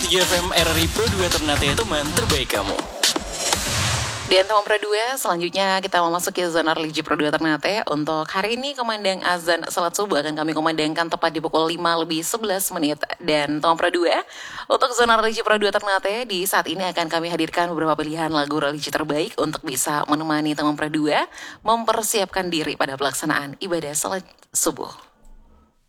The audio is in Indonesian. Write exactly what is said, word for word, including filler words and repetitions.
tiga F M R R I Pro dua Ternate teman terbaik kamu. Dan teman Pro dua, selanjutnya kita memasuki zona religi Pro dua Ternate. Untuk hari ini komandang azan salat subuh akan kami komandangkan tepat di pukul lima lebih sebelas menit. Dan teman Pro dua, untuk zona religi Pro dua Ternate di saat ini akan kami hadirkan beberapa pilihan lagu religi terbaik untuk bisa menemani teman Pro dua mempersiapkan diri pada pelaksanaan ibadah salat subuh.